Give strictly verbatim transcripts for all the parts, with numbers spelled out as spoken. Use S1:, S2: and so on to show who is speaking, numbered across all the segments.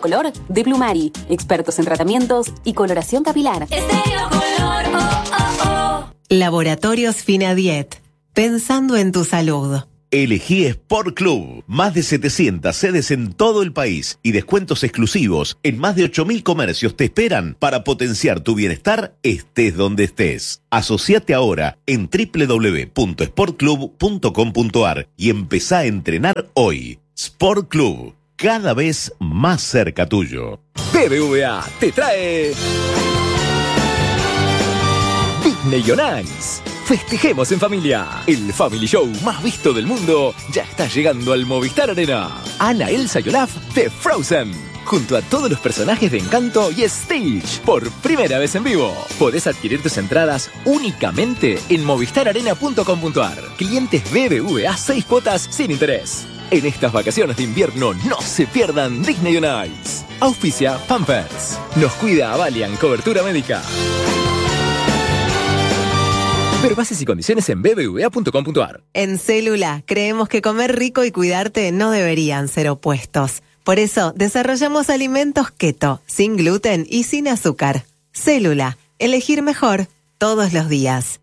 S1: Color de Plumari, expertos en tratamientos y coloración capilar.
S2: Estéreo Color, oh, oh, oh.
S3: Laboratorios Finadiet, pensando en tu salud.
S4: Elegí Sport Club. Más de setecientas sedes en todo el país y descuentos exclusivos en más de ocho mil comercios te esperan para potenciar tu bienestar estés donde estés. Asociate ahora en doble u doble u doble u punto sport club punto com punto a r y empezá a entrenar hoy. Sport Club, cada vez más cerca tuyo.
S5: B B V A te trae Disney on Ice. Festejemos en familia. El Family Show más visto del mundo ya está llegando al Movistar Arena. Anna, Elsa y Olaf de Frozen, junto a todos los personajes de Encanto y Stitch, por primera vez en vivo. Podés adquirir tus entradas únicamente en movistar arena punto com punto a r. Clientes B B V A, seis cuotas sin interés. En estas vacaciones de invierno no se pierdan Disney on Ice. Auspicia Pampers. Nos cuida Avalian, cobertura médica. Ver bases y condiciones en b b v a punto com punto a r.
S3: En Célula creemos que comer rico y cuidarte no deberían ser opuestos. Por eso desarrollamos alimentos keto, sin gluten y sin azúcar. Célula, elegir mejor todos los días.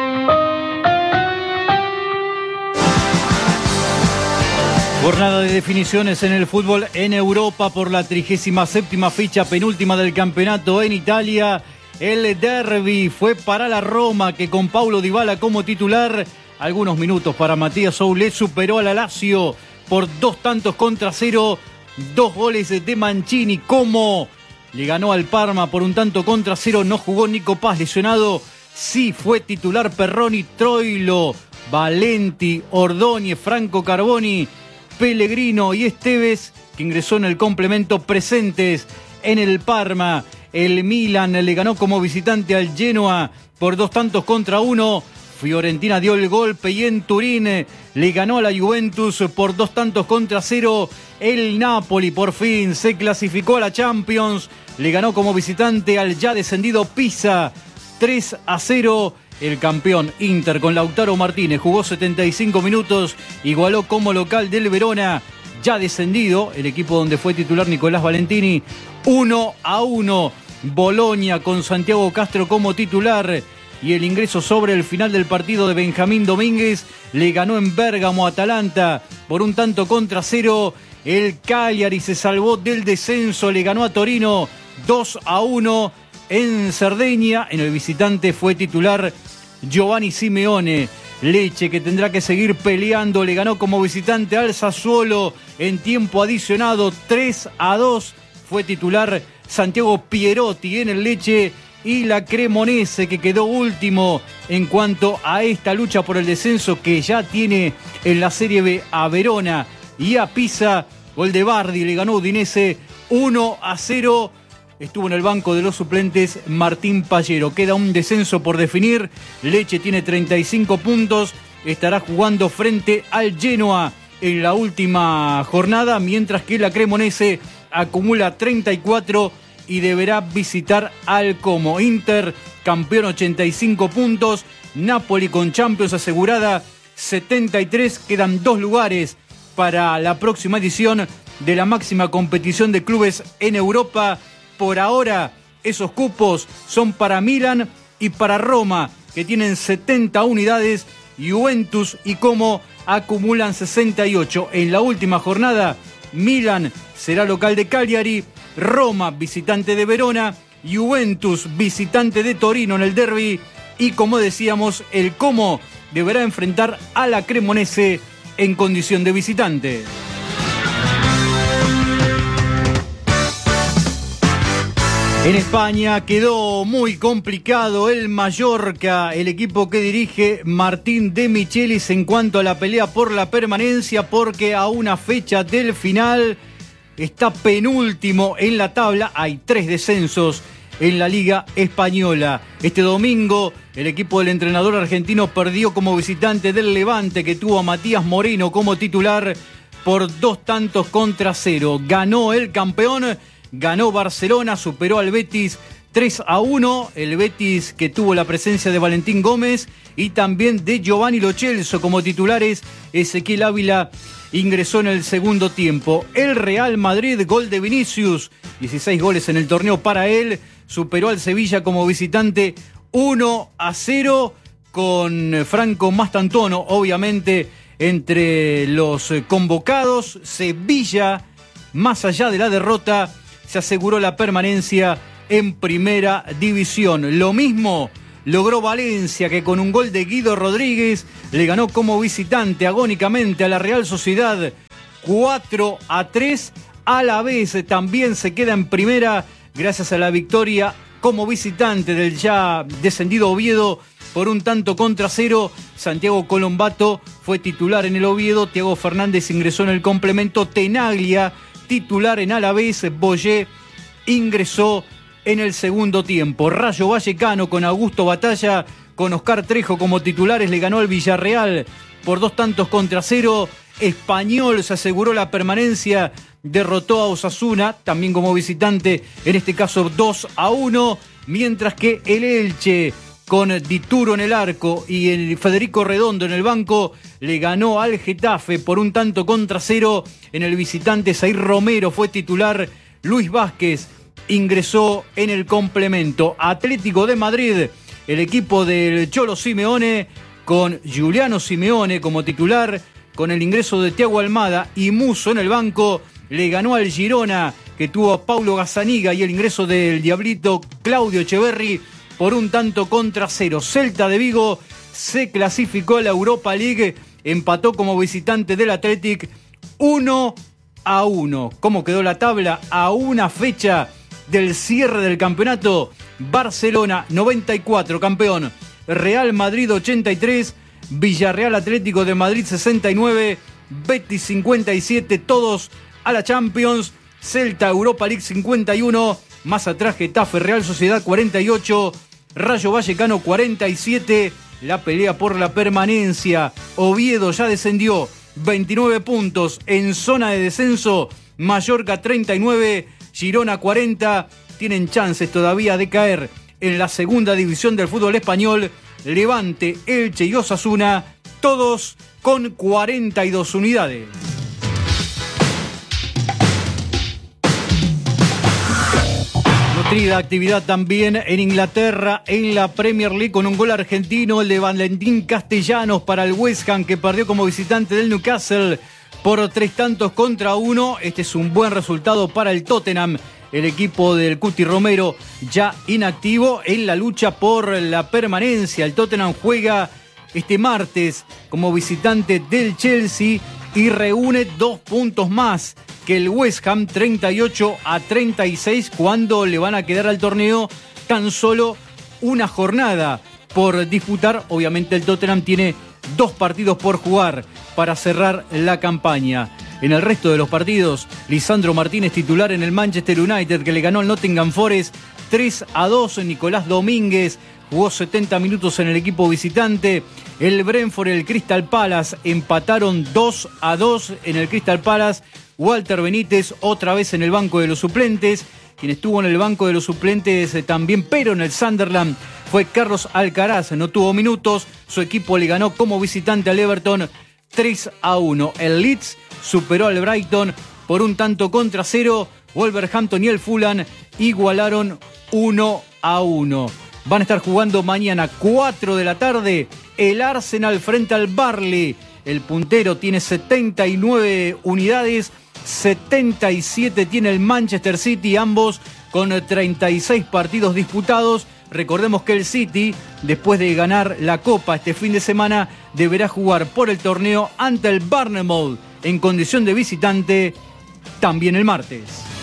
S6: Jornada de definiciones en el fútbol en Europa por la trigésima séptima fecha penúltima del campeonato en Italia. El derbi fue para la Roma, que con Paulo Dybala como titular, algunos minutos para Matías Soulé, superó a la Lazio por dos tantos contra cero, dos goles de Mancini. Como le ganó al Parma por un tanto contra cero, no jugó Nico Paz lesionado, sí fue titular Perroni, Troilo, Valenti, Ordóñez, Franco Carboni, Pellegrino y Esteves, que ingresó en el complemento, presentes en el Parma. El Milan le ganó como visitante al Genoa por dos tantos contra uno. Fiorentina dio el golpe y en Turín le ganó a la Juventus por dos tantos contra cero. El Napoli por fin se clasificó a la Champions. Le ganó como visitante al ya descendido Pisa tres a cero. El campeón Inter con Lautaro Martínez jugó setenta y cinco minutos. Igualó como local del Verona, ya descendido, el equipo donde fue titular Nicolás Valentini, uno a uno. Bolonia con Santiago Castro como titular y el ingreso sobre el final del partido de Benjamín Domínguez. Le ganó en Bérgamo a Atalanta por un tanto contra cero. El Cagliari se salvó del descenso, le ganó a Torino dos a uno. En Cerdeña, en el visitante fue titular Giovanni Simeone. Lecce, que tendrá que seguir peleando, le ganó como visitante al Sassuolo en tiempo adicionado tres a dos. Fue titular Santiago Pierotti en el Lecce. Y la Cremonese, que quedó último en cuanto a esta lucha por el descenso, que ya tiene en la Serie B a Verona y a Pisa. Gol de Bardi, le ganó Udinese uno a cero. Estuvo en el banco de los suplentes Martín Pallero. Queda un descenso por definir. Lecce tiene treinta y cinco puntos. Estará jugando frente al Genoa en la última jornada, mientras que la Cremonese acumula treinta y cuatro y deberá visitar al Como. Inter, campeón, ochenta y cinco puntos. Napoli con Champions asegurada, setenta y tres. Quedan dos lugares para la próxima edición de la máxima competición de clubes en Europa. Por ahora, esos cupos son para Milan y para Roma, que tienen setenta unidades. Juventus y Como acumulan sesenta y ocho. En la última jornada, Milan será local de Cagliari, Roma visitante de Verona, Juventus visitante de Torino en el derbi. Y como decíamos, el Como deberá enfrentar a la Cremonese en condición de visitante. En España quedó muy complicado el Mallorca, el equipo que dirige Martín de Michelis, en cuanto a la pelea por la permanencia, porque a una fecha del final está penúltimo en la tabla. Hay tres descensos en la Liga Española. Este domingo el equipo del entrenador argentino perdió como visitante del Levante, que tuvo a Matías Moreno como titular, por dos tantos contra cero. Ganó el campeón. Ganó Barcelona, superó al Betis tres a uno. El Betis, que tuvo la presencia de Valentín Gómez y también de Giovanni Lo Celso como titulares. Ezequiel Ávila ingresó en el segundo tiempo. El Real Madrid, gol de Vinicius, dieciséis goles en el torneo para él, superó al Sevilla como visitante uno a cero con Franco Mastantuono, obviamente, entre los convocados. Sevilla, más allá de la derrota, se aseguró la permanencia en primera división. Lo mismo logró Valencia, que con un gol de Guido Rodríguez le ganó como visitante agónicamente a la Real Sociedad cuatro a tres. A la vez también se queda en primera gracias a la victoria como visitante del ya descendido Oviedo por un tanto contra cero. Santiago Colombato fue titular en el Oviedo, Thiago Fernández ingresó en el complemento, Tenaglia titular en Alavés, Boyé ingresó en el segundo tiempo. Rayo Vallecano con Augusto Batalla, con Oscar Trejo como titulares, le ganó al Villarreal por dos tantos contra cero. Español se aseguró la permanencia, derrotó a Osasuna, también como visitante, en este caso dos a uno, mientras que el Elche, con Dituro en el arco y el Federico Redondo en el banco, le ganó al Getafe por un tanto contra cero. En el visitante, Zair Romero fue titular, Luis Vázquez ingresó en el complemento. Atlético de Madrid, el equipo del Cholo Simeone, con Giuliano Simeone como titular, con el ingreso de Thiago Almada y Musso en el banco, le ganó al Girona, que tuvo a Paulo Gazzaniga, y el ingreso del Diablito Claudio Echeverri por un tanto contra cero. Celta de Vigo se clasificó a la Europa League, empató como visitante del Athletic uno a uno. ¿Cómo quedó la tabla? A una fecha del cierre del campeonato, Barcelona noventa y cuatro, campeón, Real Madrid ochenta y tres, Villarreal Atlético de Madrid sesenta y nueve, Betis cincuenta y siete, todos a la Champions. Celta Europa League cincuenta y uno, más atrás Getafe Real Sociedad cuarenta y ocho, Rayo Vallecano cuarenta y siete, la pelea por la permanencia. Oviedo ya descendió, veintinueve puntos en zona de descenso, Mallorca treinta y nueve, Girona cuarenta, tienen chances todavía de caer en la segunda división del fútbol español. Levante, Elche y Osasuna, todos con cuarenta y dos unidades. Nutrida actividad también en Inglaterra, en la Premier League, con un gol argentino, el de Valentín Castellanos para el West Ham, que perdió como visitante del Newcastle por tres tantos contra uno. Este es un buen resultado para el Tottenham, el equipo del Cuti Romero, ya inactivo en la lucha por la permanencia. El Tottenham juega este martes como visitante del Chelsea y reúne dos puntos más que el West Ham, treinta y ocho a treinta y seis, cuando le van a quedar al torneo tan solo una jornada por disputar. Obviamente el Tottenham tiene dos partidos por jugar para cerrar la campaña. En el resto de los partidos, Lisandro Martínez titular en el Manchester United, que le ganó al Nottingham Forest tres a dos. Nicolás Domínguez jugó setenta minutos en el equipo visitante. El Brentford y el Crystal Palace empataron dos a dos en el Crystal Palace. Walter Benítez otra vez en el banco de los suplentes. Quien estuvo en el banco de los suplentes eh, también, pero en el Sunderland, fue Carlos Alcaraz. No tuvo minutos. Su equipo le ganó como visitante al Everton tres a uno. El Leeds superó al Brighton por un tanto contra cero. Wolverhampton y el Fulham igualaron uno a uno. Van a estar jugando mañana cuatro de la tarde el Arsenal frente al Burnley. El puntero tiene setenta y nueve unidades, setenta y siete tiene el Manchester City, ambos con treinta y seis partidos disputados. Recordemos que el City, después de ganar la Copa este fin de semana, deberá jugar por el torneo ante el Bournemouth en condición de visitante también el martes.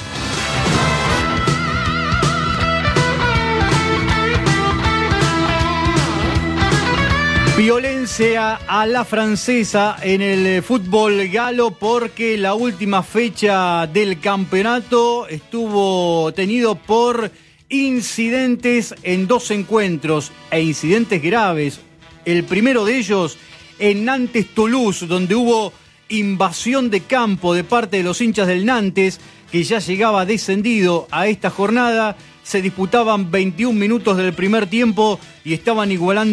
S6: Violencia a la francesa en el fútbol galo, porque la última fecha del campeonato estuvo tenido por incidentes en dos encuentros, e incidentes graves. El primero de ellos en Nantes-Toulouse, donde hubo invasión de campo de parte de los hinchas del Nantes, que ya llegaba descendido a esta jornada. Se disputaban veintiún minutos del primer tiempo y estaban igualando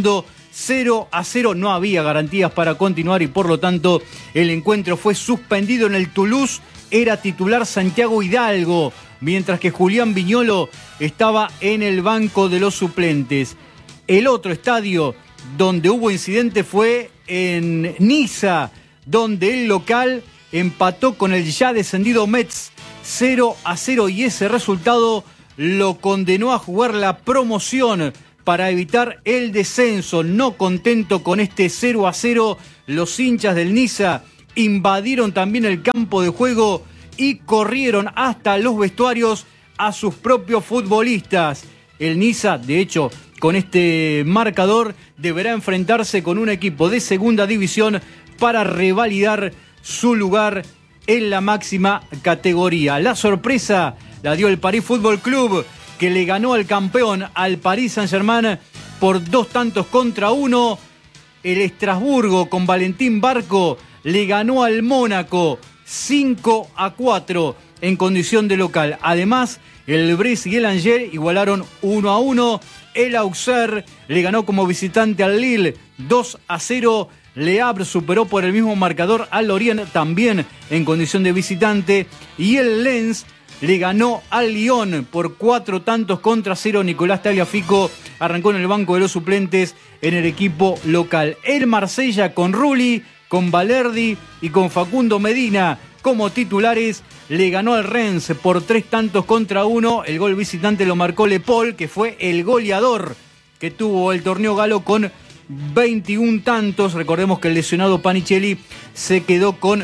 S6: cero a cero, no había garantías para continuar y por lo tanto el encuentro fue suspendido. En el Toulouse era titular Santiago Hidalgo, mientras que Julián Viñolo estaba en el banco de los suplentes. El otro estadio donde hubo incidente fue en Niza, donde el local empató con el ya descendido Metz cero a cero y ese resultado lo condenó a jugar la promoción para evitar el descenso. No contento con este cero a cero, los hinchas del Niza invadieron también el campo de juego y corrieron hasta los vestuarios a sus propios futbolistas. El Niza, de hecho, con este marcador deberá enfrentarse con un equipo de segunda división para revalidar su lugar en la máxima categoría. La sorpresa la dio el París Fútbol Club, que le ganó al campeón, al Paris Saint-Germain, por dos tantos contra uno. El Estrasburgo, con Valentín Barco, le ganó al Mónaco cinco a cuatro en condición de local. Además, el Brest y el Angers igualaron uno a uno. El Auxerre le ganó como visitante al Lille dos a cero. Le Havre superó por el mismo marcador al Lorient, también en condición de visitante. Y el Lens le ganó al Lyon por cuatro tantos contra cero. Nicolás Tagliafico arrancó en el banco de los suplentes en el equipo local. El Marsella, con Rulli, con Valerdi y con Facundo Medina como titulares, le ganó al Rennes por tres tantos contra uno. El gol visitante lo marcó Le Paul, que fue el goleador que tuvo el torneo galo con veintiún tantos. Recordemos que el lesionado Panichelli se quedó con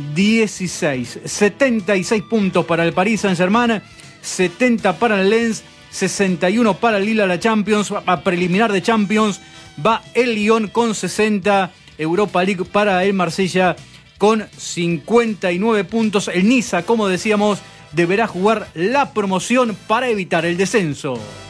S6: dieciséis. setenta y seis puntos para el Paris Saint-Germain, setenta para el Lens, sesenta y uno para el Lille a la Champions. A preliminar de Champions va el Lyon con sesenta. Europa League para el Marsella con cincuenta y nueve puntos. El Niza, como decíamos, deberá jugar la promoción para evitar el descenso.